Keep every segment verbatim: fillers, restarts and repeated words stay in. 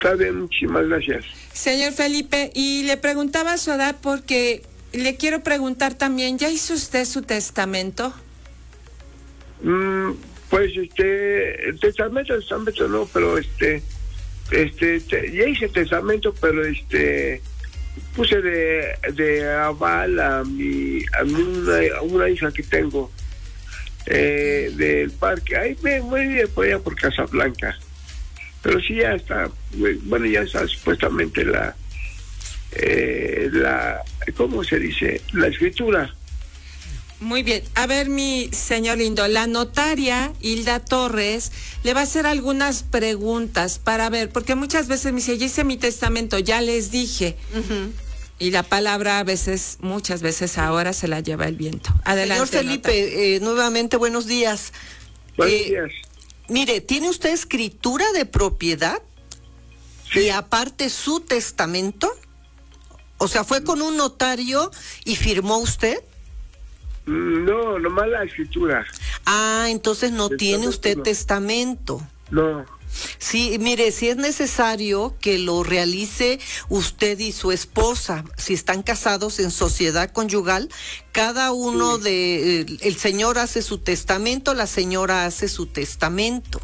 Está bien, muchísimas gracias. Señor Felipe, y le preguntaba su edad porque le quiero preguntar también, ¿ya hizo usted su testamento? Mm, pues este, el testamento, el testamento no, pero este, este, te, ya hice testamento, pero este, puse de, de aval a mi, a mi una, a una hija que tengo eh, del parque, ahí me muy bien por allá por Casablanca, pero sí ya está, bueno, ya está supuestamente la, eh, la, ¿cómo se dice? La escritura. Muy bien. A ver, mi señor lindo, la notaria Hilda Torres le va a hacer algunas preguntas para ver, porque muchas veces me dice, ya hice mi testamento, ya les dije. Uh-huh. Y la palabra a veces, muchas veces ahora se la lleva el viento. Adelante. Señor Felipe, eh, nuevamente buenos días. Buenos eh, días. Mire, ¿tiene usted escritura de propiedad? Sí. Y aparte su testamento. O sea, ¿fue con un notario y firmó usted? No, nomás la escritura. Ah, entonces no tiene usted no. testamento. No. Sí, mire, si es necesario que lo realice usted y su esposa, si están casados en sociedad conyugal, cada uno sí. de, eh, el señor hace su testamento, la señora hace su testamento.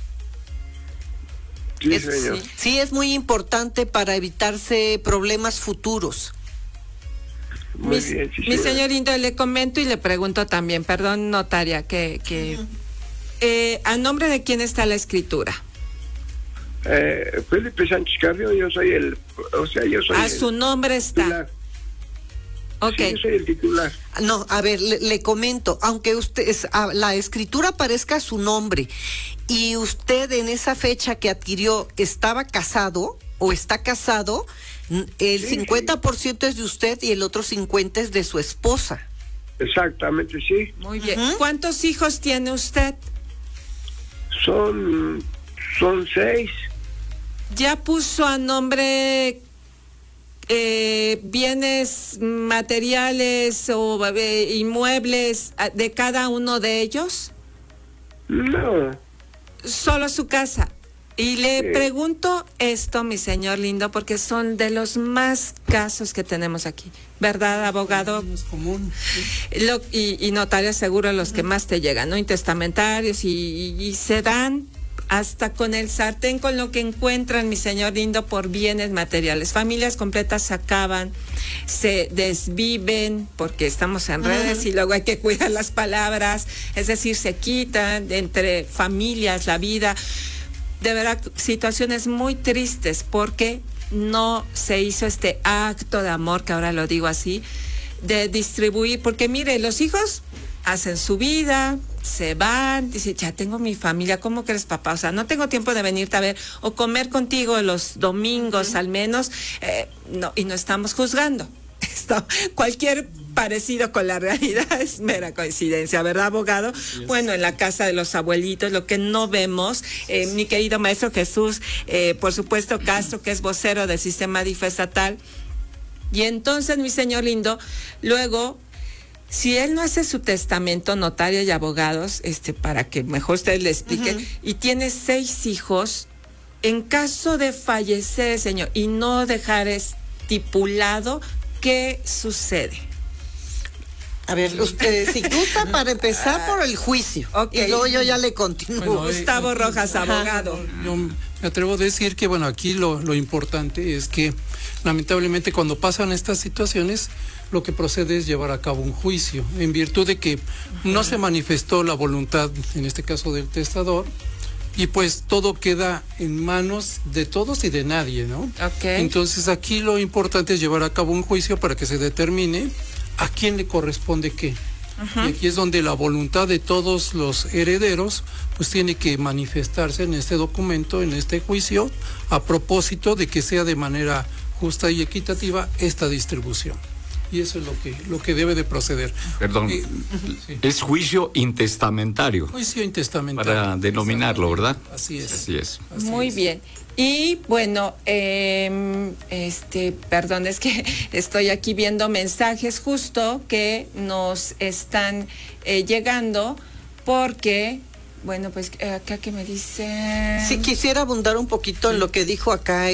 Sí, es, señor. Sí, sí, es muy importante para evitarse problemas futuros. Muy mi, bien, sí, mi señor lindo, le comento y le pregunto también, perdón, notaria, que, que uh-huh. eh, ¿a nombre de quién está la escritura? Eh, Felipe Sánchez Carrillo, yo soy el, o sea, yo soy a el su nombre está. Titular. Okay. Sí, yo soy el titular. No, a ver, le, le comento, aunque usted es, a, la escritura aparezca su nombre y usted en esa fecha que adquirió estaba casado o está casado, el sí, cincuenta por ciento sí. es de usted y el otro cincuenta por ciento es de su esposa. Exactamente, sí. Muy bien. Uh-huh. ¿Cuántos hijos tiene usted? Son, son seis. ¿Ya puso a nombre eh, bienes materiales o eh, inmuebles de cada uno de ellos? No. Solo su casa. Y le sí. pregunto esto, mi señor lindo, porque son de los más casos que tenemos aquí, ¿verdad, abogado? Es común. Sí. Lo, y, y notarios seguro los que más te llegan, ¿no? Intestamentarios y, y, y se dan hasta con el sartén con lo que encuentran, mi señor lindo, por bienes materiales. Familias completas se acaban, se desviven, porque estamos en redes uh-huh. y luego hay que cuidar las palabras, es decir, se quitan entre familias la vida. De verdad, situaciones muy tristes porque no se hizo este acto de amor, que ahora lo digo así, de distribuir, porque mire, los hijos hacen su vida, se van, dice, ya tengo mi familia, ¿cómo crees, papá? O sea, no tengo tiempo de venirte a ver o comer contigo los domingos uh-huh. al menos, eh, no, y no estamos juzgando. Esto, cualquier parecido con la realidad es mera coincidencia, ¿verdad, abogado? Yes. Bueno, en la casa de los abuelitos, lo que no vemos, eh, mi querido maestro Jesús, eh, por supuesto Castro, que es vocero del sistema D I F estatal, y entonces, mi señor lindo, luego, si él no hace su testamento, notario y abogados, este, para que mejor usted le explique, uh-huh. y tiene seis hijos, en caso de fallecer, señor, y no dejar estipulado, ¿qué sucede? A ver, usted, si gusta, para empezar por el juicio. Okay. Y luego yo ya le continúo. Bueno, Gustavo eh, Rojas, abogado. Yo me atrevo a decir que, bueno, aquí lo, lo importante es que, lamentablemente, cuando pasan estas situaciones, lo que procede es llevar a cabo un juicio, en virtud de que uh-huh. no se manifestó la voluntad, en este caso del testador, y pues todo queda en manos de todos y de nadie, ¿no? Okay. Entonces aquí lo importante es llevar a cabo un juicio para que se determine a quién le corresponde qué. Uh-huh. Y aquí es donde la voluntad de todos los herederos pues tiene que manifestarse en este documento, en este juicio, a propósito de que sea de manera justa y equitativa esta distribución. Y eso es lo que lo que debe de proceder. Perdón, eh, sí. Es juicio intestamentario. Juicio intestamentario. Para denominarlo, ¿verdad? Así es. Así es. Así Muy es. bien. Y bueno, eh, este, perdón, es que estoy aquí viendo mensajes justo que nos están eh, llegando porque Bueno, pues eh, acá que me dice... Si quisiera abundar un poquito en lo que dijo acá